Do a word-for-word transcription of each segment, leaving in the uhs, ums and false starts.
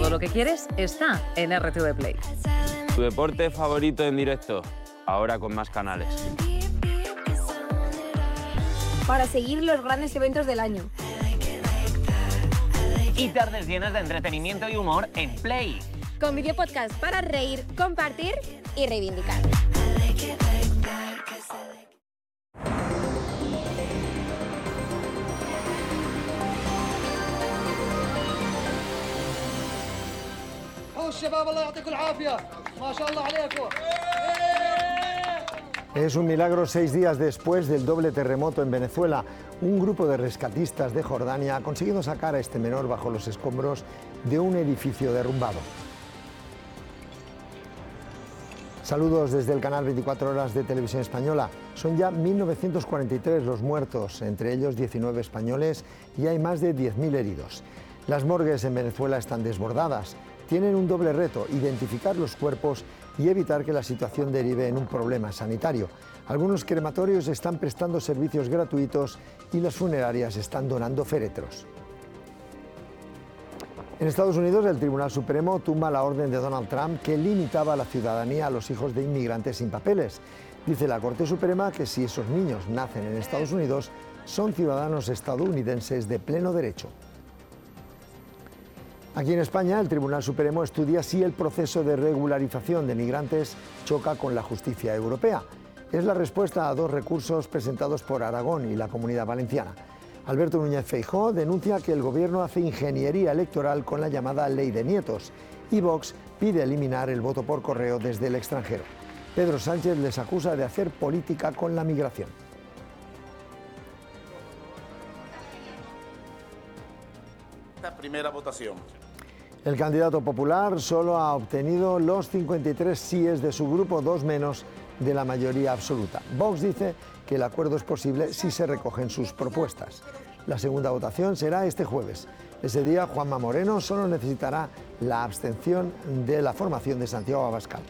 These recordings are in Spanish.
Todo lo que quieres está en R T V Play. Tu deporte favorito en directo, ahora con más canales. Para seguir los grandes eventos del año. Y tardes llenas de entretenimiento y humor en Play. Con videopodcast para reír, compartir y reivindicar. Es un milagro seis días después del doble terremoto en Venezuela. Un grupo de rescatistas de Jordania ha conseguido sacar a este menor bajo los escombros de un edificio derrumbado. Saludos desde el canal veinticuatro horas de Televisión Española. Son ya mil novecientos cuarenta y tres los muertos, entre ellos diecinueve españoles, y hay más de diez mil heridos. Las morgues en Venezuela están desbordadas. Tienen un doble reto: identificar los cuerpos y evitar que la situación derive en un problema sanitario. Algunos crematorios están prestando servicios gratuitos y las funerarias están donando féretros. En Estados Unidos, el Tribunal Supremo tumba la orden de Donald Trump que limitaba la ciudadanía a los hijos de inmigrantes sin papeles. Dice la Corte Suprema que si esos niños nacen en Estados Unidos, son ciudadanos estadounidenses de pleno derecho. Aquí en España, el Tribunal Supremo estudia si el proceso de regularización de migrantes choca con la justicia europea. Es la respuesta a dos recursos presentados por Aragón y la Comunidad Valenciana. Alberto Núñez Feijóo denuncia que el Gobierno hace ingeniería electoral con la llamada Ley de Nietos, y Vox pide eliminar el voto por correo desde el extranjero. Pedro Sánchez les acusa de hacer política con la migración. Esta primera votación. El candidato popular solo ha obtenido los cincuenta y tres síes de su grupo, dos menos de la mayoría absoluta. Vox dice que el acuerdo es posible si se recogen sus propuestas. La segunda votación será este jueves. Ese día, Juanma Moreno solo necesitará la abstención de la formación de Santiago Abascal.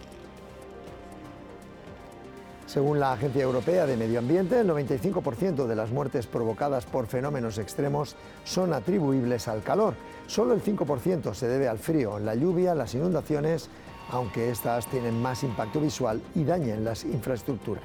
Según la Agencia Europea de Medio Ambiente, el noventa y cinco por ciento de las muertes provocadas por fenómenos extremos son atribuibles al calor. Solo el cinco por ciento se debe al frío, la lluvia, las inundaciones, aunque estas tienen más impacto visual y dañan las infraestructuras.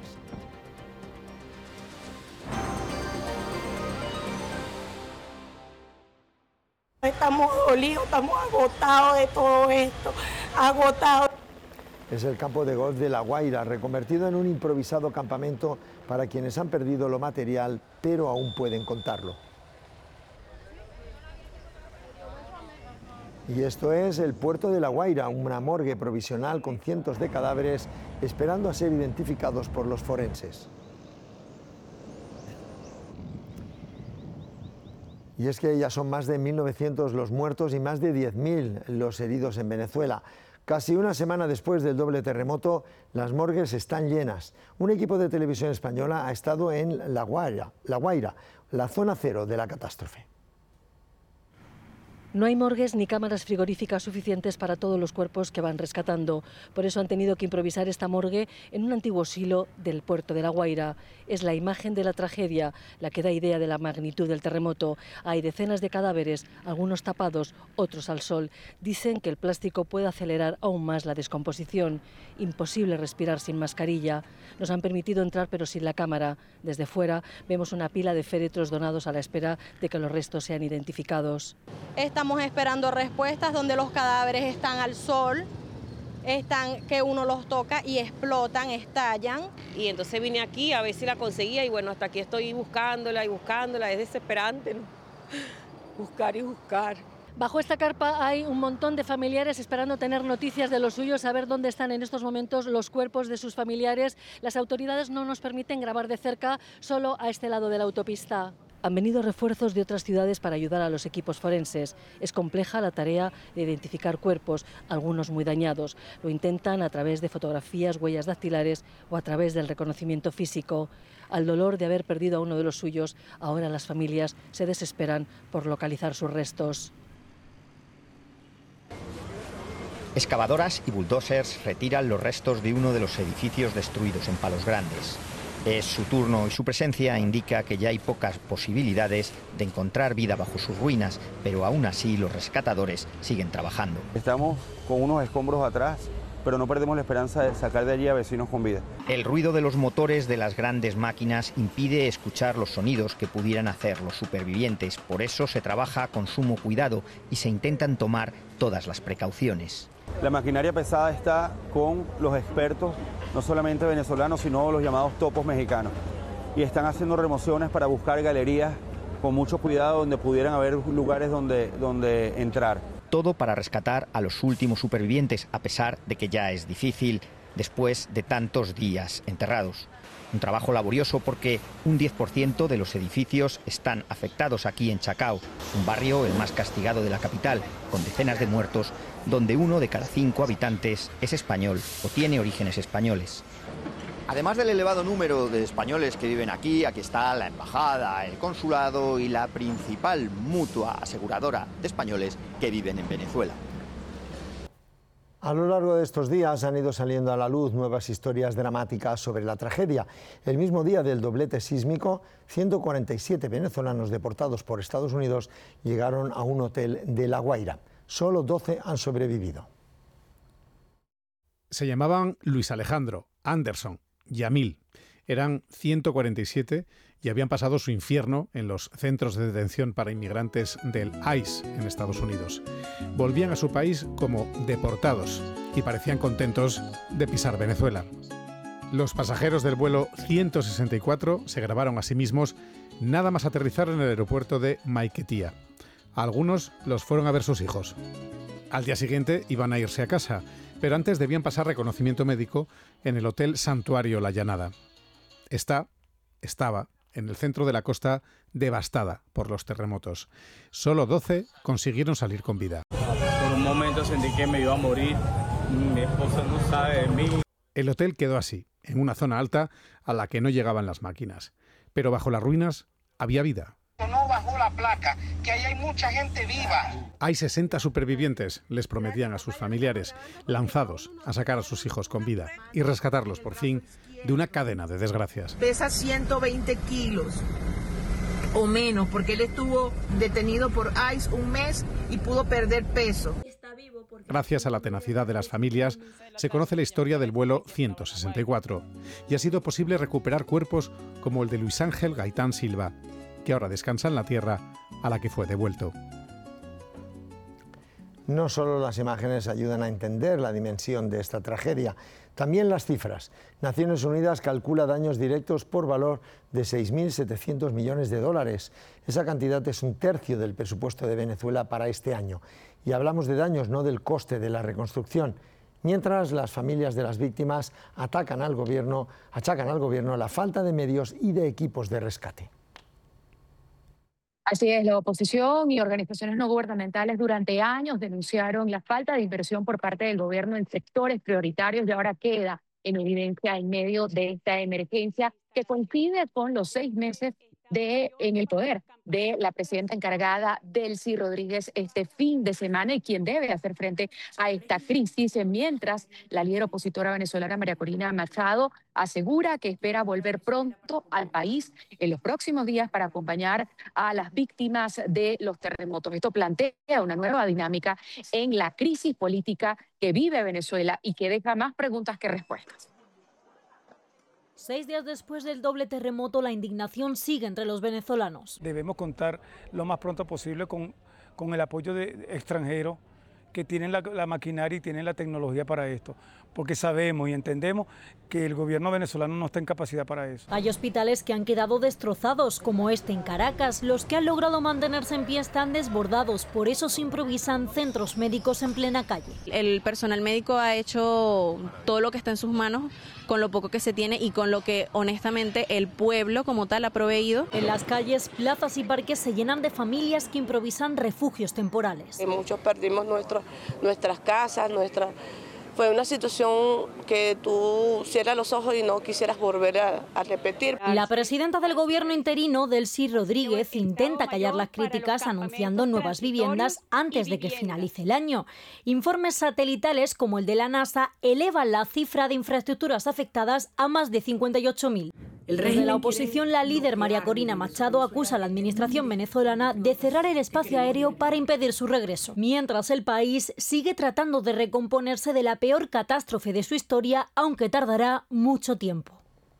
Estamos dolidos, estamos agotados de todo esto, agotados. Es el campo de golf de La Guaira, reconvertido en un improvisado campamento para quienes han perdido lo material, pero aún pueden contarlo. Y esto es el puerto de La Guaira, una morgue provisional con cientos de cadáveres esperando a ser identificados por los forenses. Y es que ya son más de mil novecientos los muertos y más de diez mil los heridos en Venezuela. Casi una semana después del doble terremoto, las morgues están llenas. Un equipo de Televisión Española ha estado en La Guaira, La Guaira, la zona cero de la catástrofe. No hay morgues ni cámaras frigoríficas suficientes para todos los cuerpos que van rescatando. Por eso han tenido que improvisar esta morgue en un antiguo silo del puerto de La Guaira. Es la imagen de la tragedia la que da idea de la magnitud del terremoto. Hay decenas de cadáveres, algunos tapados, otros al sol. Dicen que el plástico puede acelerar aún más la descomposición. Imposible respirar sin mascarilla. Nos han permitido entrar pero sin la cámara. Desde fuera vemos una pila de féretros donados a la espera de que los restos sean identificados. Estamos esperando respuestas donde los cadáveres están al sol, están que uno los toca y explotan, estallan. Y entonces vine aquí a ver si la conseguía y bueno, hasta aquí estoy buscándola y buscándola, es desesperante, ¿no? Buscar y buscar. Bajo esta carpa hay un montón de familiares esperando tener noticias de los suyos, saber dónde están en estos momentos los cuerpos de sus familiares. Las autoridades no nos permiten grabar de cerca, solo a este lado de la autopista. Han venido refuerzos de otras ciudades para ayudar a los equipos forenses. Es compleja la tarea de identificar cuerpos, algunos muy dañados. Lo intentan a través de fotografías, huellas dactilares o a través del reconocimiento físico. Al dolor de haber perdido a uno de los suyos, ahora las familias se desesperan por localizar sus restos. Excavadoras y bulldozers retiran los restos de uno de los edificios destruidos en Palos Grandes. Es su turno y su presencia indica que ya hay pocas posibilidades de encontrar vida bajo sus ruinas, pero aún así los rescatadores siguen trabajando. Estamos con unos escombros atrás, pero no perdemos la esperanza de sacar de allí a vecinos con vida. El ruido de los motores de las grandes máquinas impide escuchar los sonidos que pudieran hacer los supervivientes. Por eso se trabaja con sumo cuidado y se intentan tomar todas las precauciones. La maquinaria pesada está con los expertos, no solamente venezolanos, sino los llamados topos mexicanos. Y están haciendo remociones para buscar galerías con mucho cuidado donde pudieran haber lugares donde, donde entrar. Todo para rescatar a los últimos supervivientes, a pesar de que ya es difícil después de tantos días enterrados. Un trabajo laborioso porque un diez por ciento de los edificios están afectados aquí en Chacao, un barrio el más castigado de la capital, con decenas de muertos, donde uno de cada cinco habitantes es español o tiene orígenes españoles. Además del elevado número de españoles que viven aquí, aquí está la embajada, el consulado y la principal mutua aseguradora de españoles que viven en Venezuela. A lo largo de estos días han ido saliendo a la luz nuevas historias dramáticas sobre la tragedia. El mismo día del doblete sísmico, ciento cuarenta y siete venezolanos deportados por Estados Unidos llegaron a un hotel de La Guaira. Solo doce han sobrevivido. Se llamaban Luis Alejandro, Anderson, Yamil. Eran ciento cuarenta y siete y habían pasado su infierno en los centros de detención para inmigrantes del I C E en Estados Unidos. Volvían a su país como deportados y parecían contentos de pisar Venezuela. Los pasajeros del vuelo ciento sesenta y cuatro se grabaron a sí mismos nada más aterrizar en el aeropuerto de Maiquetía. Algunos los fueron a ver sus hijos. Al día siguiente iban a irse a casa, pero antes debían pasar reconocimiento médico en el Hotel Santuario La Llanada. Está, estaba en el centro de la costa devastada por los terremotos. Solo doce consiguieron salir con vida. Por un momento sentí que me iba a morir. Mi esposa no sabe de mí. El hotel quedó así, en una zona alta a la que no llegaban las máquinas. Pero bajo las ruinas había vida. No bajó la placa, que ahí hay mucha gente viva. Hay sesenta supervivientes, les prometían a sus familiares, lanzados a sacar a sus hijos con vida y rescatarlos, por fin, de una cadena de desgracias. Pesa ciento veinte kilos o menos, porque él estuvo detenido por I C E un mes y pudo perder peso. Gracias a la tenacidad de las familias, se conoce la historia del vuelo ciento sesenta y cuatro y ha sido posible recuperar cuerpos como el de Luis Ángel Gaitán Silva, que ahora descansa en la tierra a la que fue devuelto. No solo las imágenes ayudan a entender la dimensión de esta tragedia, también las cifras. Naciones Unidas calcula daños directos por valor de seis mil setecientos millones de dólares. Esa cantidad es un tercio del presupuesto de Venezuela para este año. Y hablamos de daños, no del coste de la reconstrucción. Mientras las familias de las víctimas atacan al gobierno, achacan al gobierno la falta de medios y de equipos de rescate. Así es, la oposición y organizaciones no gubernamentales durante años denunciaron la falta de inversión por parte del gobierno en sectores prioritarios y ahora queda en evidencia en medio de esta emergencia que coincide con los seis meses de, en el poder de la presidenta encargada, Delcy Rodríguez, este fin de semana y quien debe hacer frente a esta crisis, mientras la líder opositora venezolana María Corina Machado asegura que espera volver pronto al país en los próximos días para acompañar a las víctimas de los terremotos. Esto plantea una nueva dinámica en la crisis política que vive Venezuela y que deja más preguntas que respuestas. Seis días después del doble terremoto, la indignación sigue entre los venezolanos. Debemos contar lo más pronto posible con, con el apoyo de extranjeros que tienen la, la maquinaria y tienen la tecnología para esto, porque sabemos y entendemos que el gobierno venezolano no está en capacidad para eso. Hay hospitales que han quedado destrozados, como este en Caracas. Los que han logrado mantenerse en pie están desbordados, por eso se improvisan centros médicos en plena calle. El personal médico ha hecho todo lo que está en sus manos, con lo poco que se tiene y con lo que honestamente el pueblo como tal ha proveído. En las calles, plazas y parques se llenan de familias que improvisan refugios temporales. Muchos perdimos nuestros, nuestras casas, nuestra... Fue una situación que tú cierras los ojos y no quisieras volver a, a repetir. La presidenta del gobierno interino, Delcy Rodríguez, intenta callar las críticas anunciando nuevas viviendas antes de que finalice el año. Informes satelitales como el de la NASA elevan la cifra de infraestructuras afectadas a más de cincuenta y ocho mil. Desde la oposición, la líder María Corina Machado acusa a la administración venezolana de cerrar el espacio aéreo para impedir su regreso, mientras el país sigue tratando de recomponerse de la peor catástrofe de su historia, aunque tardará mucho tiempo.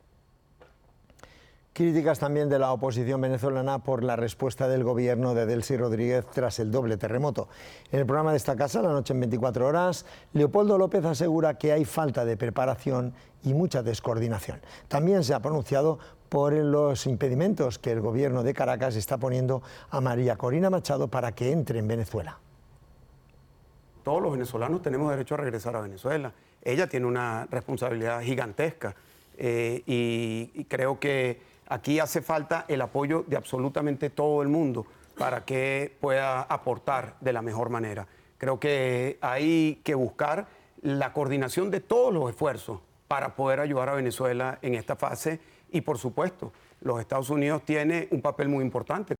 Críticas también de la oposición venezolana por la respuesta del gobierno de Delcy Rodríguez tras el doble terremoto. En el programa de esta casa, La Noche en veinticuatro horas, Leopoldo López asegura que hay falta de preparación y mucha descoordinación. También se ha pronunciado por los impedimentos que el gobierno de Caracas está poniendo a María Corina Machado para que entre en Venezuela. Todos los venezolanos tenemos derecho a regresar a Venezuela. Ella tiene una responsabilidad gigantesca eh, y, y creo que aquí hace falta el apoyo de absolutamente todo el mundo para que pueda aportar de la mejor manera. Creo que hay que buscar la coordinación de todos los esfuerzos para poder ayudar a Venezuela en esta fase y, por supuesto, los Estados Unidos tienen un papel muy importante.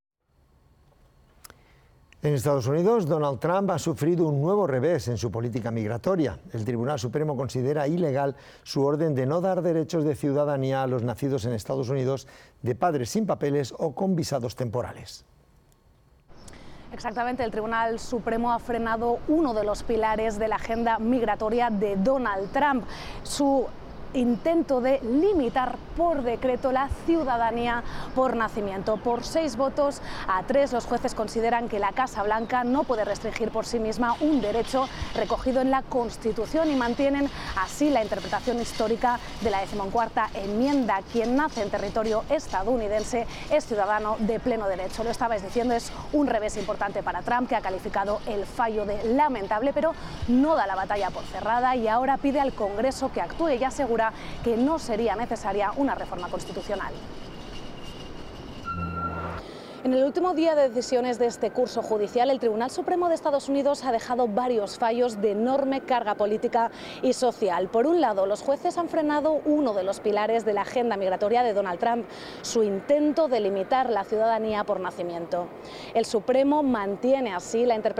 En Estados Unidos, Donald Trump ha sufrido un nuevo revés en su política migratoria. El Tribunal Supremo considera ilegal su orden de no dar derechos de ciudadanía a los nacidos en Estados Unidos de padres sin papeles o con visados temporales. Exactamente, el Tribunal Supremo ha frenado uno de los pilares de la agenda migratoria de Donald Trump, su intento de limitar por decreto la ciudadanía por nacimiento. Por seis votos a tres, los jueces consideran que la Casa Blanca no puede restringir por sí misma un derecho recogido en la Constitución y mantienen así la interpretación histórica de la decimocuarta enmienda. Quien nace en territorio estadounidense es ciudadano de pleno derecho. Lo estabais diciendo, es un revés importante para Trump, que ha calificado el fallo de lamentable, pero no da la batalla por cerrada y ahora pide al Congreso que actúe y asegura que no sería necesaria una reforma constitucional. En el último día de decisiones de este curso judicial, el Tribunal Supremo de Estados Unidos ha dejado varios fallos de enorme carga política y social. Por un lado, los jueces han frenado uno de los pilares de la agenda migratoria de Donald Trump, su intento de limitar la ciudadanía por nacimiento. El Supremo mantiene así la interpretación